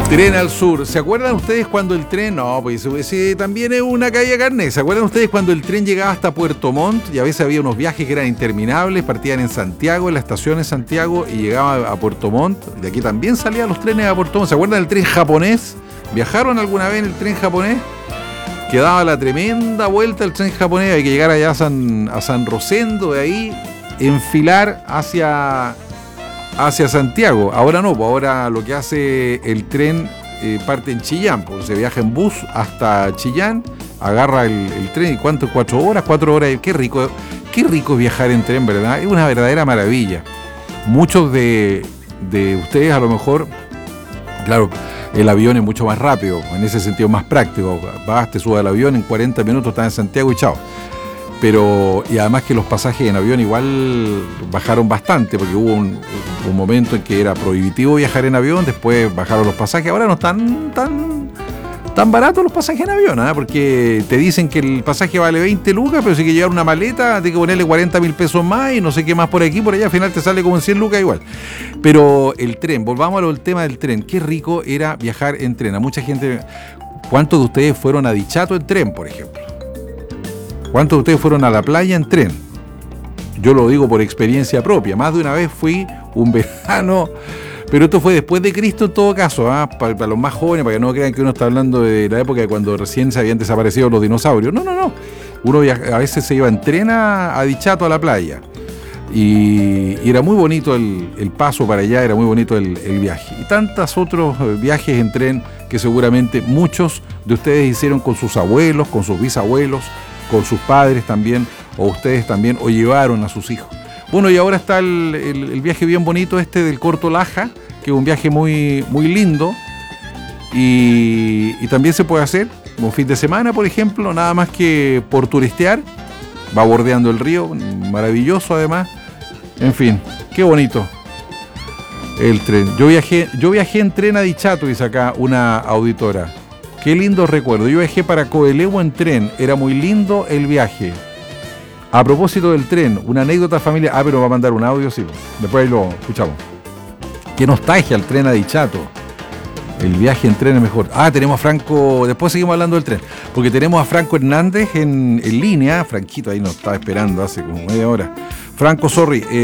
Tren al sur. ¿Se acuerdan ustedes cuando el tren? No, pues ese también es una calle de carne. ¿Se acuerdan ustedes cuando el tren llegaba hasta Puerto Montt? Y a veces había unos viajes que eran interminables, partían en Santiago, en la estación de Santiago, y llegaban a Puerto Montt. De aquí también salían los trenes a Puerto Montt. ¿Se acuerdan del tren japonés? ¿Viajaron alguna vez en el tren japonés? Que daba la tremenda vuelta el tren japonés. Hay que llegar allá a San Rosendo, de ahí enfilar hacia Santiago. Ahora no, pues ahora lo que hace el tren parte en Chillán, pues se viaja en bus hasta Chillán, agarra el tren. ¿Y cuánto? 4 horas. Qué rico es viajar en tren, ¿verdad? Es una verdadera maravilla. Muchos de ustedes a lo mejor, claro, el avión es mucho más rápido, en ese sentido más práctico. Vas, te subes al avión, en 40 minutos estás en Santiago y chao. Pero, y además que los pasajes en avión igual bajaron bastante, porque hubo un momento en que era prohibitivo viajar en avión, después bajaron los pasajes. Ahora no están tan baratos los pasajes en avión, ¿eh? Porque te dicen que el pasaje vale 20 lucas, pero si hay que llevar una maleta, tienes que ponerle 40.000 pesos más y no sé qué más por aquí, por allá, al final te sale como en 100 lucas igual. Pero el tren, volvamos al tema del tren. Qué rico era viajar en tren. A mucha gente, ¿cuántos de ustedes fueron a Dichato en tren, por ejemplo? ¿Cuántos de ustedes fueron a la playa en tren? Yo lo digo por experiencia propia. Más de una vez fui un verano, pero esto fue después de Cristo en todo caso, ¿eh? Para los más jóvenes, para que no crean que uno está hablando de la época de cuando recién se habían desaparecido los dinosaurios. No. Uno a veces se iba en tren a Dichato, a la playa. Y era muy bonito el paso para allá, era muy bonito el viaje. Y tantos otros viajes en tren que seguramente muchos de ustedes hicieron con sus abuelos, con sus bisabuelos, con sus padres también, o ustedes también, o llevaron a sus hijos. Bueno, y ahora está el viaje bien bonito del Corto Laja, que es un viaje muy, muy lindo, y también se puede hacer un fin de semana, por ejemplo, nada más que por turistear, va bordeando el río, maravilloso además, en fin, qué bonito el tren. Yo viajé en tren a Dichato, dice acá una auditora. Qué lindo recuerdo. Yo viajé para Coelemu en tren. Era muy lindo el viaje. A propósito del tren, una anécdota familiar. Pero va a mandar un audio, sí. Después ahí lo escuchamos. Qué nostalgia el tren a Dichato. El viaje en tren es mejor. Tenemos a Franco. Después seguimos hablando del tren. Porque tenemos a Franco Hernández en línea. Franquito ahí nos estaba esperando hace como media hora. Franco, sorry.